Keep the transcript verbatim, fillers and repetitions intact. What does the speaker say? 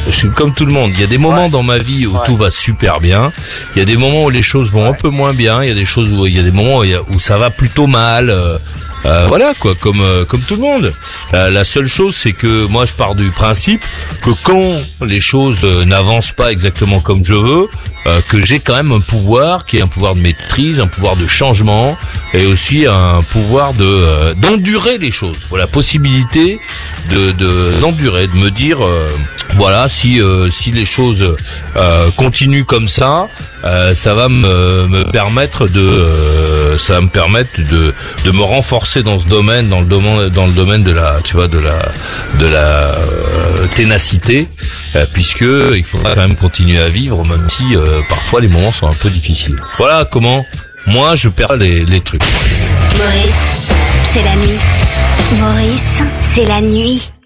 Je suis comme tout le monde. Il y a des moments Ouais. dans ma vie où Ouais. tout va super bien. Il y a des moments où les choses vont Ouais. un peu moins bien. Il y a des choses où il y a des moments où, il y a- où ça va plutôt mal. Euh, euh, voilà quoi, comme euh, comme tout le monde. Euh, la seule chose, c'est que moi, je pars du principe que quand les choses euh, n'avancent pas exactement comme je veux, euh, que j'ai quand même un pouvoir qui est un pouvoir de maîtrise, un pouvoir de changement et aussi un pouvoir de euh, d'endurer les choses. Voilà, possibilité de de d'endurer, de me dire euh, voilà, si euh, si les choses euh, continuent comme ça, euh, ça va me me permettre de euh, ça va me permettre de de me renforcer dans ce domaine, dans le domaine dans le domaine de la tu vois de la de la euh, ténacité, euh, puisque il faudra quand même continuer à vivre, même si euh, parfois les moments sont un peu difficiles. Voilà comment moi je perds les les trucs. Maurice, c'est la nuit. Maurice, c'est la nuit.